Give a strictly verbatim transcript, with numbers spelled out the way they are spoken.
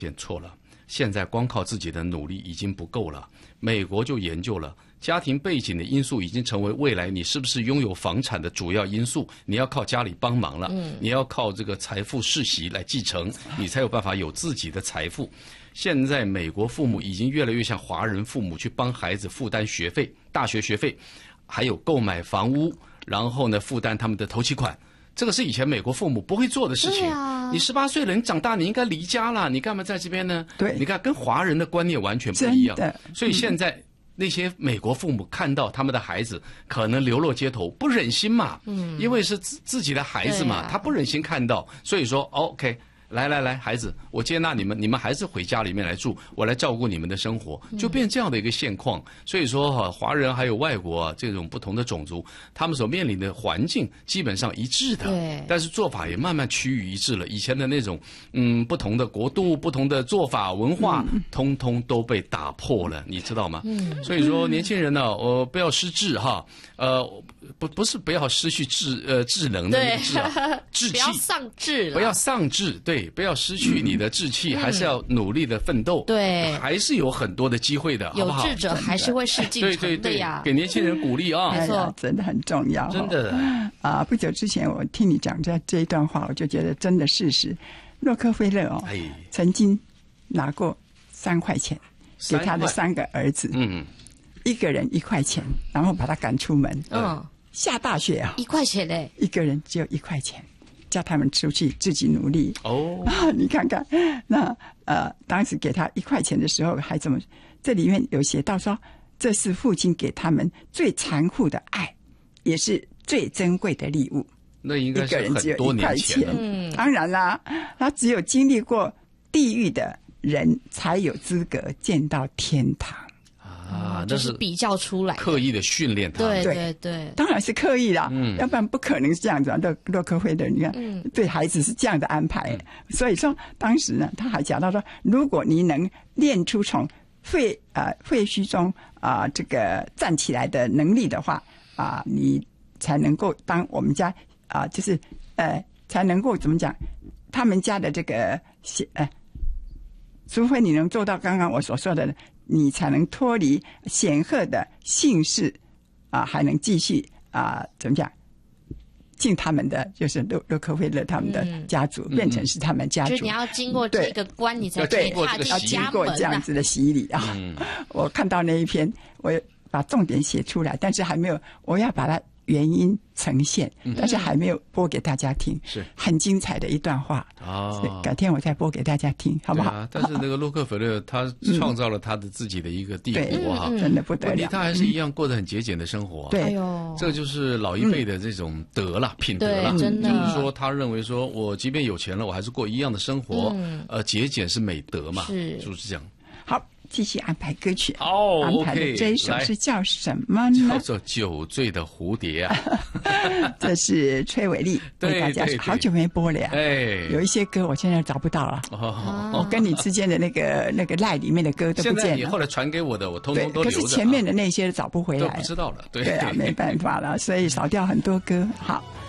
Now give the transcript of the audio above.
现错了。现在光靠自己的努力已经不够了。美国就研究了，家庭背景的因素已经成为未来你是不是拥有房产的主要因素。你要靠家里帮忙了，嗯、你要靠这个财富世袭来继承，你才有办法有自己的财富。现在美国父母已经越来越像华人父母，去帮孩子负担学费、大学学费，还有购买房屋，然后呢负担他们的头期款。这个是以前美国父母不会做的事情。啊、你十八岁了，你长大你应该离家了，你干嘛在这边呢？ 对， 你看跟华人的观念完全不一样。所以现在那些美国父母看到他们的孩子可能流落街头，不忍心嘛，嗯，因为是自自己的孩子嘛，啊、他不忍心看到，所以说 OK。来来来，孩子，我接纳你们，你们还是回家里面来住，我来照顾你们的生活，就变这样的一个现况。所以说哈，华人还有外国啊，这种不同的种族，他们所面临的环境基本上一致的，对，但是做法也慢慢趋于一致了。以前的那种嗯不同的国度、不同的做法、文化，嗯、通通都被打破了，你知道吗？嗯，所以说年轻人呢，呃，不要失智哈，呃，不不是不要失去智呃智能的那个智啊，志气， 不要丧志了， 不要丧志，对。不要失去你的志气，嗯、还是要努力的奋斗。对，还是有很多的机会的， 有好不好？ 志者还是会事竟成的呀。对对对， 给年轻人鼓励啊！ 没错，真的很重要。 真的啊！不久之前我听你讲这这一段话，我就觉得真的事实。洛克菲勒哦，哎、曾经拿过三块钱给他的三个儿子，嗯，一个人一块钱，然后把他赶出门。嗯，下大雪啊， 一块钱嘞， 一个人只有一块钱。叫他们出去自己努力哦、啊！你看看，那呃，当时给他一块钱的时候，还怎么？这里面有写到说，这是父亲给他们最残酷的爱，也是最珍贵的礼物。 那应该是很多年前了。 嗯，当然啦，他只有经历过地狱的人，才有资格见到天堂。 啊， 这是比较出来刻意的训练他， 对对对， 当然是刻意啦，嗯，要不然不可能是这样子啊。洛洛克菲勒，你看，嗯，对孩子是这样的安排，嗯、所以说当时呢，他还讲到说，如果你能练出从废啊废墟中啊、呃、这个站起来的能力的话啊、呃，你才能够当我们家啊、呃、就是呃才能够怎么讲，他们家的这个呃，除非你能做到刚刚我所说的。你才能脱离显赫的姓氏啊，还能继续啊，怎么讲？进他们的就是洛洛克菲勒他们的家族，嗯、变成是他们家族。 就是你要经过这个关，你才可以踏进家门、啊、 经过这样子的洗礼啊！嗯、我看到那一篇，我把重点写出来，但是还没有，我要把它原因呈现，但是还没有播给大家听，是很精彩的一段话哦。改天我再播给大家听，好不好？ 啊、但是那个洛克菲勒他创造了他的自己的一个帝国哈、啊， 嗯、真的不得了。问题他还是一样过得很节俭的生活、啊， 对、 嗯， 这就是老一辈的这种德了、嗯、品德了， 真的就是说他认为说我即便有钱了，我还是过一样的生活，嗯、呃，节俭是美德嘛， 是就是这样。 好。继续安排歌曲哦， 安排的这一首是叫什么呢？ 叫做《酒醉的蝴蝶》啊。 这是崔伟丽为大家，好久没播了呀。哎，有一些歌我现在找不到了。哦，我跟你之间的那个那个赖里面的歌都不见了。 现在你后来传给我的，我通通都留着。 可是前面的那些找不回来， 都不知道了。对对啊，没办法了，所以少掉很多歌。好。